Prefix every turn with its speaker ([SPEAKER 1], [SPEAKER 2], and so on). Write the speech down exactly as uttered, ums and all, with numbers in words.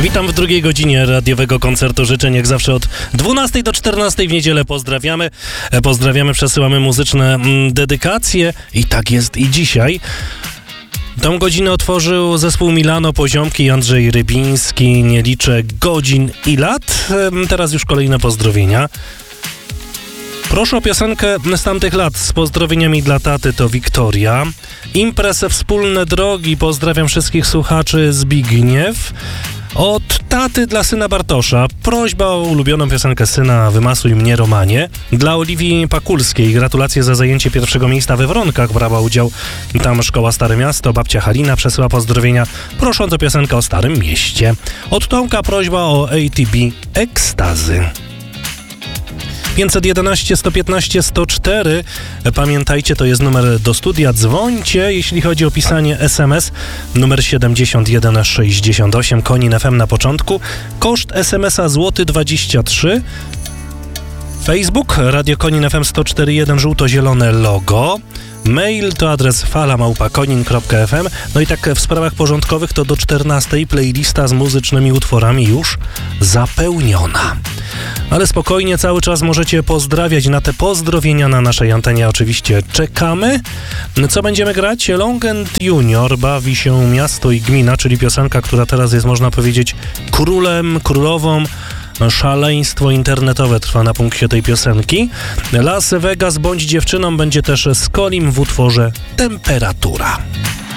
[SPEAKER 1] Witam w drugiej godzinie radiowego koncertu życzeń, jak zawsze od dwunastej do czternastej w niedzielę pozdrawiamy. Pozdrawiamy, przesyłamy muzyczne mm, dedykacje i tak jest i dzisiaj. Tą godzinę otworzył zespół Milano, Poziomki, Andrzej Rybiński. Nie liczę godzin i lat. Teraz już kolejne pozdrowienia. Proszę o piosenkę z tamtych lat. Z pozdrowieniami dla taty to Wiktoria. Imprez Wspólne Drogi. Pozdrawiam wszystkich słuchaczy. Zbigniew. Od taty dla syna Bartosza. Prośba o ulubioną piosenkę syna Wymasuj mnie, Romanie. Dla Oliwii Pakulskiej. Gratulacje za zajęcie pierwszego miejsca we Wronkach. Brała udział tam szkoła Stare Miasto. Babcia Halina przesyła pozdrowienia, prosząc o piosenkę o Starym Mieście. Od Tomka prośba o A T B Ekstazy. pięćset jedenaście, sto piętnaście, sto cztery. Pamiętajcie, to jest numer do studia. Dzwońcie, jeśli chodzi o pisanie S M S. Numer siedemdziesiąt jeden sześćdziesiąt osiem, Konin F M na początku. Koszt S M S-a złoty dwadzieścia trzy. Facebook, Radio Konin F M sto cztery jeden, żółto-zielone logo. Mail to adres fala małpa konin kropka f m. No i tak w sprawach porządkowych to do czternastej playlista z muzycznymi utworami już zapełniona. Ale spokojnie, cały czas możecie pozdrawiać. Na te pozdrowienia na naszej antenie oczywiście czekamy. Co będziemy grać? Long and Junior, Bawi się miasto i gmina, czyli piosenka, która teraz jest, można powiedzieć, królem, królową. Szaleństwo internetowe trwa na punkcie tej piosenki. Las Vegas, bądź dziewczyną będzie też Skolim w utworze Temperatura.